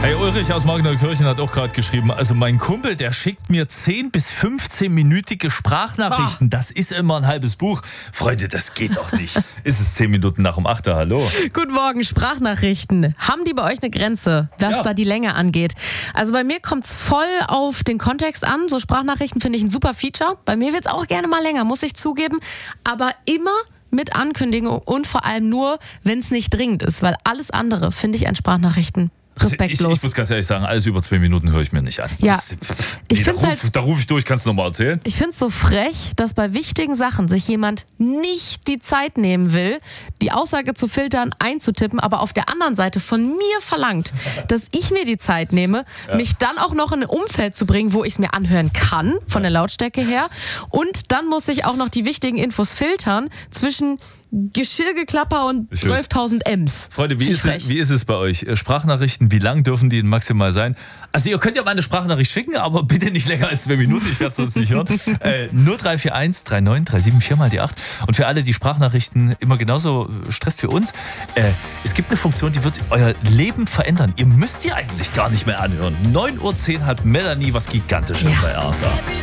Hey, Ulrich aus Magdenkirchen hat auch gerade geschrieben, also mein Kumpel, der schickt mir 10 bis 15-minütige Sprachnachrichten. Das ist immer ein halbes Buch. Freunde, das geht doch nicht. Ist es 10 Minuten nach um 8 Uhr, hallo? Guten Morgen, Sprachnachrichten. Haben die bei euch eine Grenze, was da die Länge angeht? Also bei mir kommt es voll auf den Kontext an. So Sprachnachrichten finde ich ein super Feature. Bei mir wird es auch gerne mal länger, muss ich zugeben. Aber immer mit Ankündigung und vor allem nur, wenn es nicht dringend ist. Weil alles andere finde ich an Sprachnachrichten respektlos. Ich muss ganz ehrlich sagen, alles über 2 Minuten höre ich mir nicht an. Ja, Da rufe ich durch, kannst du nochmal erzählen? Ich finde es so frech, dass bei wichtigen Sachen sich jemand nicht die Zeit nehmen will, die Aussage zu filtern, einzutippen, aber auf der anderen Seite von mir verlangt, dass ich mir die Zeit nehme, mich dann auch noch in ein Umfeld zu bringen, wo ich es mir anhören kann, von der Lautstärke her. Und dann muss ich auch noch die wichtigen Infos filtern zwischen Geschirrgeklapper und 12.000 Ms. Freunde, wie ist es bei euch? Sprachnachrichten, wie lang dürfen die maximal sein? Also ihr könnt ja mal eine Sprachnachricht schicken, aber bitte nicht länger als 2 Minuten, ich werde es sonst nicht hören. 0341 39 374 mal die 8. Und für alle, die Sprachnachrichten immer genauso stresst wie uns, es gibt eine Funktion, die wird euer Leben verändern. Ihr müsst die eigentlich gar nicht mehr anhören. 9:10 Uhr hat Melanie was Gigantisches bei Arsa.